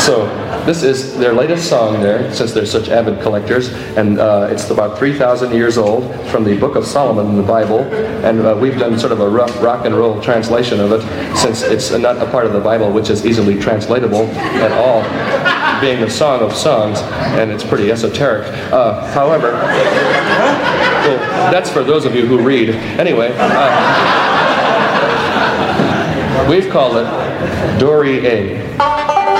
So this is their latest song there, since they're such avid collectors, and it's about 3,000 years old, from the Book of Solomon in the Bible, and we've done sort of a rough rock and roll translation of it, since it's not a part of the Bible which is easily translatable at all, being the Song of Songs, and it's pretty esoteric. However, well, that's for those of you who read. Anyway, we've called it Dori-A.